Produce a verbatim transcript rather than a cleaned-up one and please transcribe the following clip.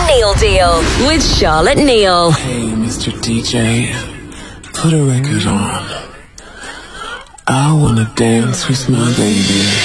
Neil Deal with Charlotte Neal. Hey, Mister D J, put a record on. I wanna dance with my baby.